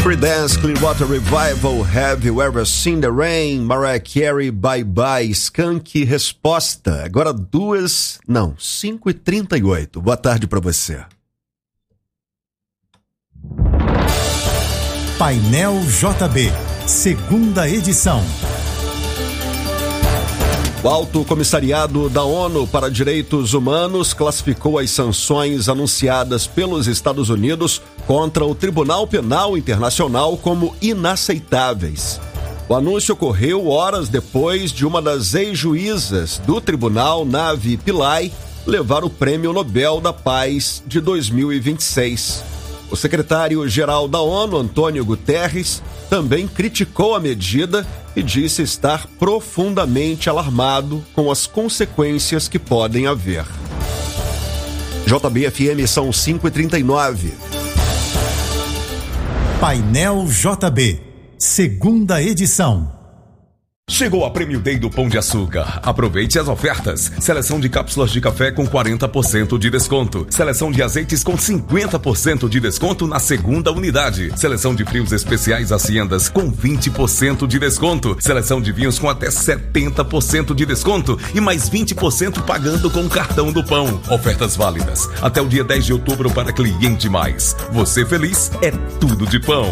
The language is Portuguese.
Creedence Clearwater Revival, Have You Ever Seen the Rain, Mariah Carey, Bye Bye, Skank, Resposta. Agora 5h38. Boa tarde para você. Painel JB, segunda edição. O Alto Comissariado da ONU para Direitos Humanos classificou as sanções anunciadas pelos Estados Unidos contra o Tribunal Penal Internacional como inaceitáveis. O anúncio ocorreu horas depois de uma das ex-juízas do tribunal, Navi Pillay, levar o Prêmio Nobel da Paz de 2026. O secretário-geral da ONU, Antônio Guterres, também criticou a medida e disse estar profundamente alarmado com as consequências que podem haver. JB-FM são 5h39. Painel JB, segunda edição. Chegou a Prêmio Day do Pão de Açúcar. Aproveite as ofertas. Seleção de cápsulas de café com 40% de desconto. Seleção de azeites com 50% de desconto na segunda unidade. Seleção de frios especiais Haciendas com 20% de desconto. Seleção de vinhos com até 70% de desconto e mais 20% pagando com o cartão do Pão. Ofertas válidas até o dia 10 de outubro para Cliente Mais. Você feliz é tudo de pão.